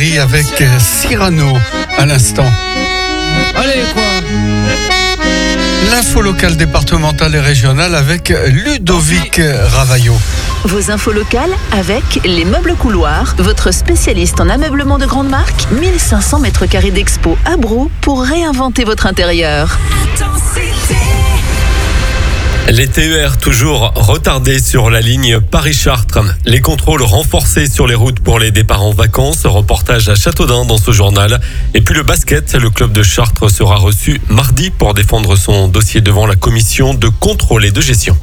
Paris avec Cyrano à l'instant. Allez, quoi. L'info locale, départementale et régionale avec Ludovic Ravaillot. Vos infos locales avec Les Meubles Couloirs, votre spécialiste en ameublement de grande marque. 1500 mètres carrés d'expo à Brou pour réinventer votre intérieur. Les TER toujours retardés sur la ligne Paris-Chartres. Les contrôles renforcés sur les routes pour les départs en vacances. Reportage à Châteaudun dans ce journal. Et puis le basket, le club de Chartres sera reçu mardi pour défendre son dossier devant la commission de contrôle et de gestion.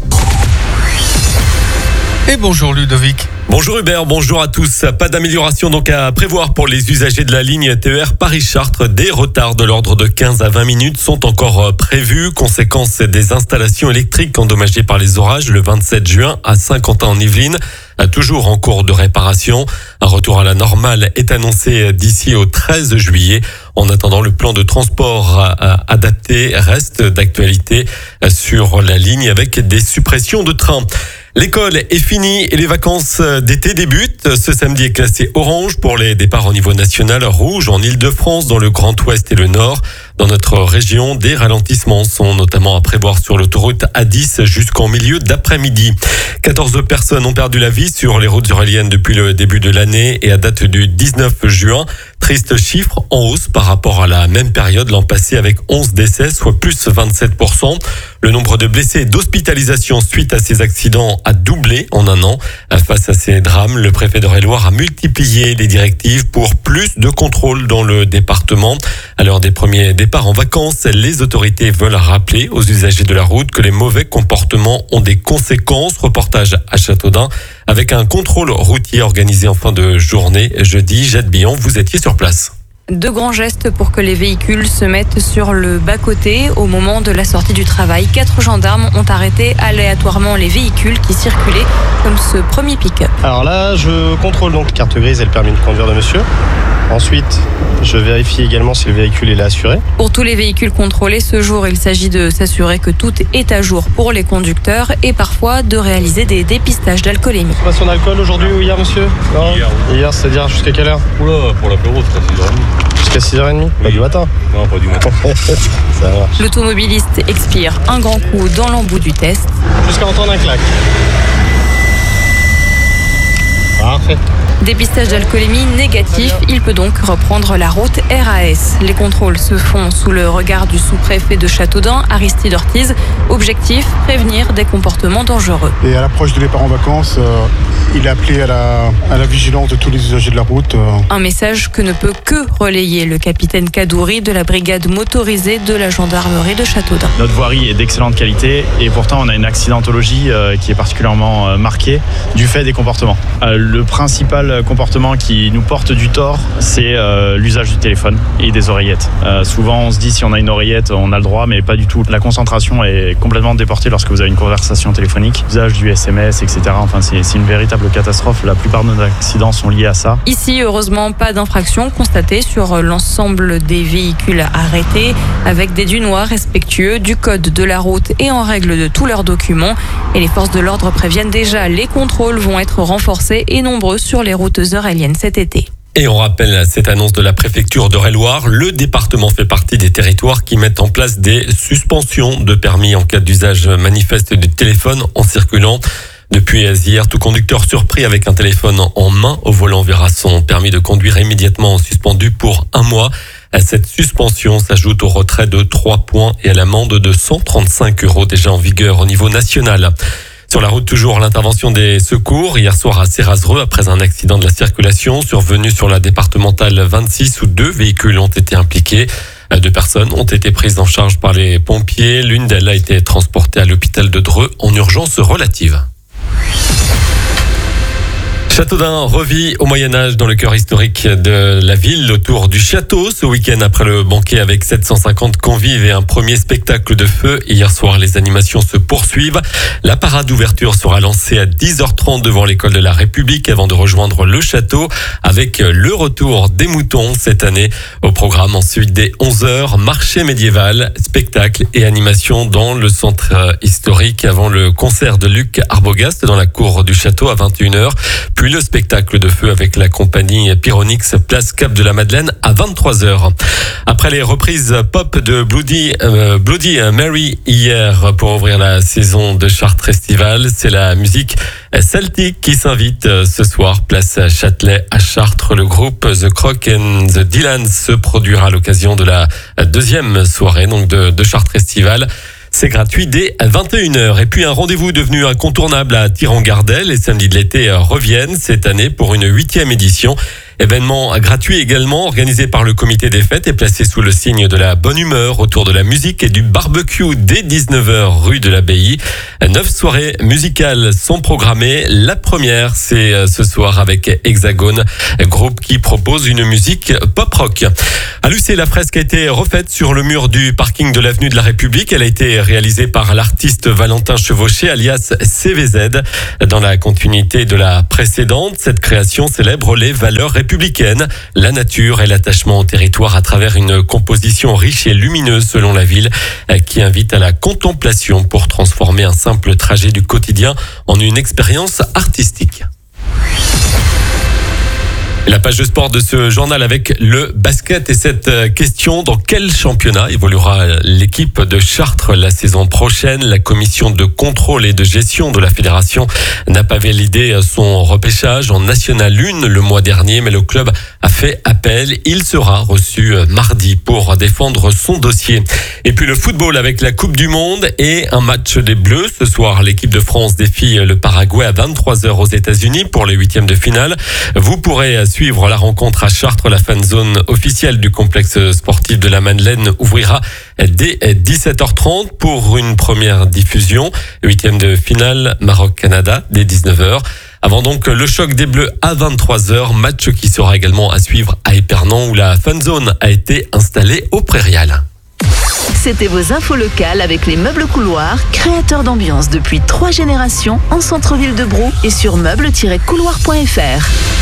Et bonjour Ludovic. Bonjour Hubert, bonjour à tous. Pas d'amélioration donc à prévoir pour les usagers de la ligne TER Paris-Chartres. Des retards de l'ordre de 15 à 20 minutes sont encore prévus. Conséquence des installations électriques endommagées par les orages le 27 juin à Saint-Quentin-en-Yvelines. Toujours en cours de réparation. Un retour à la normale est annoncé d'ici au 13 juillet. En attendant, le plan de transport adapté reste d'actualité sur la ligne avec des suppressions de trains. L'école est finie et les vacances d'été débutent. Ce samedi est classé orange pour les départs au niveau national, rouge en Île-de-France, dans le Grand Ouest et le Nord. Dans notre région, des ralentissements sont notamment à prévoir sur l'autoroute A10 jusqu'en milieu d'après-midi. 14 personnes ont perdu la vie sur les routes uraliennes depuis le début de l'année et à date du 19 juin. Triste chiffre en hausse par rapport à la même période l'an passé avec 11 décès, soit plus 27%. Le nombre de blessés et d'hospitalisations suite à ces accidents a doublé en un an. Face à ces drames, le préfet d'Eure-et-Loir a multiplié les directives pour plus de contrôles dans le département. À l'heure des premiers départs en vacances, les autorités veulent rappeler aux usagers de la route que les mauvais comportements ont des conséquences. Reportage à Châteaudun avec un contrôle routier organisé en fin de journée jeudi. Jade Billon, vous étiez sur place. De grands gestes pour que les véhicules se mettent sur le bas-côté. Au moment de la sortie du travail, 4 gendarmes ont arrêté aléatoirement les véhicules qui circulaient comme ce premier pick-up. Alors là, je contrôle donc carte grise et le permis de conduire de monsieur. Ensuite, je vérifie également si le véhicule est assuré. Pour tous les véhicules contrôlés ce jour, il s'agit de s'assurer que tout est à jour pour les conducteurs et parfois de réaliser des dépistages d'alcoolémie. Consommation d'alcool aujourd'hui ou hier, monsieur? Non. Hier, c'est-à-dire jusqu'à quelle heure? Oula, pour l'apéro, c'est à 6h30. Jusqu'à 6h30? Pas du matin? Non, pas du matin. Ça marche. L'automobiliste expire un grand coup dans l'embout du test. Jusqu'à entendre un claque. Parfait. Dépistage d'alcoolémie négatif, il peut donc reprendre la route RAS. Les contrôles se font sous le regard du sous-préfet de Châteaudun, Aristide Ortiz. Objectif, prévenir des comportements dangereux. Et à l'approche de départ en vacances, il a appelé à la vigilance de tous les usagers de la route. Un message que ne peut que relayer le capitaine Kadouri de la brigade motorisée de la gendarmerie de Châteaudun. Notre voirie est d'excellente qualité et pourtant on a une accidentologie qui est particulièrement marquée du fait des comportements. Le principal comportement qui nous porte du tort, c'est l'usage du téléphone et des oreillettes. Souvent on se dit si on a une oreillette on a le droit, mais pas du tout. La concentration est complètement déportée lorsque vous avez une conversation téléphonique. L'usage du SMS, etc. Enfin c'est une véritable catastrophe. La plupart de nos accidents sont liés à ça. Ici, heureusement, pas d'infraction constatée sur l'ensemble des véhicules arrêtés, avec des dunois respectueux du code de la route et en règle de tous leurs documents. Et les forces de l'ordre préviennent déjà, les contrôles vont être renforcés et nombreux sur les routes euréliennes cet été. Et on rappelle cette annonce de la préfecture d'Eure-et-Loir. Le département fait partie des territoires qui mettent en place des suspensions de permis en cas d'usage manifeste du téléphone en circulant. Depuis hier, tout conducteur surpris avec un téléphone en main au volant verra son permis de conduire immédiatement suspendu pour 1 mois. Cette suspension s'ajoute au retrait de 3 points et à l'amende de 135 € déjà en vigueur au niveau national. Sur la route, toujours l'intervention des secours. Hier soir à Cérazereux, après un accident de la circulation survenu sur la départementale 26 où 2 véhicules ont été impliqués. 2 personnes ont été prises en charge par les pompiers. L'une d'elles a été transportée à l'hôpital de Dreux en urgence relative. Châteaudun revit au Moyen-Âge dans le cœur historique de la ville autour du château. château ce week-end après le banquet avec 750 convives et un premier spectacle de feu. Hier soir, les animations se poursuivent. La parade d'ouverture sera lancée à 10h30 devant l'école de la République avant de rejoindre le château avec le retour des moutons cette année. Au programme ensuite dès 11h, marché médiéval, spectacle et animation dans le centre historique avant le concert de Luc Arbogast dans la cour du château à 21h. Puis le spectacle de feu avec la compagnie Pyronix place Cap de la Madeleine à 23h. Après les reprises pop de Bloody Mary hier pour ouvrir la saison de Chartres Festival, c'est la musique celtique qui s'invite ce soir place Châtelet à Chartres. Le groupe The Croc and the Dylans se produira à l'occasion de la deuxième soirée donc de Chartres Festival. C'est gratuit dès 21h. Et puis un rendez-vous devenu incontournable à Tirangardel. Les samedis de l'été reviennent cette année pour une 8e édition. Événement gratuit également, organisé par le comité des fêtes et placé sous le signe de la bonne humeur autour de la musique et du barbecue dès 19h rue de l'Abbaye. 9 soirées musicales sont programmées. La première, c'est ce soir avec Hexagone, groupe qui propose une musique pop-rock. À Lucé, la fresque a été refaite sur le mur du parking de l'avenue de la République. Elle a été réalisée par l'artiste Valentin Chevauché, alias CVZ. Dans la continuité de la précédente, cette création célèbre les valeurs républicaine, la nature et l'attachement au territoire à travers une composition riche et lumineuse selon la ville qui invite à la contemplation pour transformer un simple trajet du quotidien en une expérience artistique. La page de sport de ce journal avec le basket et cette question: dans quel championnat évoluera l'équipe de Chartres la saison prochaine? La commission de contrôle et de gestion de la fédération n'a pas validé son repêchage en National 1 le mois dernier, mais le club a fait appel. Il sera reçu mardi pour défendre son dossier. Et puis le football avec la Coupe du Monde et un match des Bleus. Ce soir, l'équipe de France défie le Paraguay à 23h aux États-Unis pour les 8e de finale. Vous pourrez suivre la rencontre à Chartres. La fan zone officielle du complexe sportif de la Madeleine ouvrira dès 17h30 pour une première diffusion. 8e de finale Maroc-Canada dès 19h. Avant donc le choc des Bleus à 23h, match qui sera également à suivre à Épernon où la fan zone a été installée au Prairial. C'était vos infos locales avec les meubles couloirs, créateurs d'ambiance depuis 3 générations en centre-ville de Brou et sur meubles-couloirs.fr.